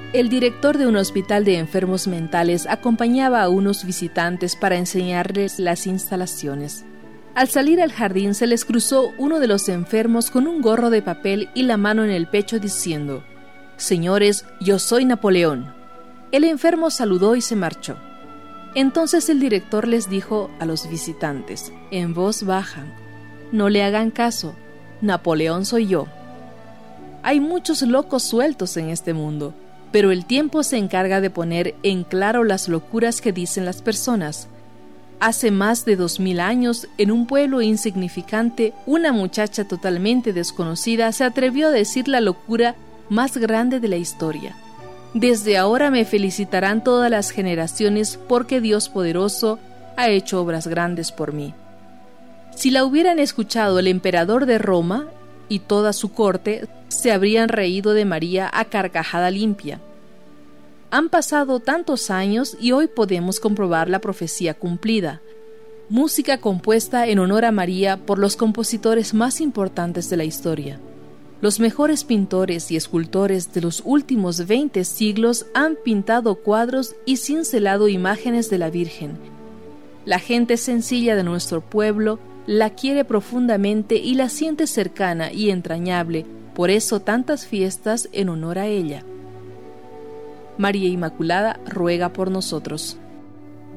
El director de un hospital de enfermos mentales acompañaba a unos visitantes para enseñarles las instalaciones. Al salir al jardín se les cruzó uno de los enfermos con un gorro de papel y la mano en el pecho diciendo: «Señores, yo soy Napoleón». El enfermo saludó y se marchó. Entonces el director les dijo a los visitantes, en voz baja: «No le hagan caso, Napoleón soy yo». Hay muchos locos sueltos en este mundo, pero el tiempo se encarga de poner en claro las locuras que dicen las personas. Hace más de 2000 años, en un pueblo insignificante, una muchacha totalmente desconocida se atrevió a decir la locura más grande de la historia: «Desde ahora me felicitarán todas las generaciones porque Dios poderoso ha hecho obras grandes por mí». Si la hubieran escuchado el emperador de Roma y toda su corte, se habrían reído de María a carcajada limpia. Han pasado tantos años y hoy podemos comprobar la profecía cumplida. Música compuesta en honor a María por los compositores más importantes de la historia. Los mejores pintores y escultores de los últimos 20 siglos han pintado cuadros y cincelado imágenes de la Virgen. La gente sencilla de nuestro pueblo la quiere profundamente y la siente cercana y entrañable, por eso tantas fiestas en honor a ella. María Inmaculada ruega por nosotros.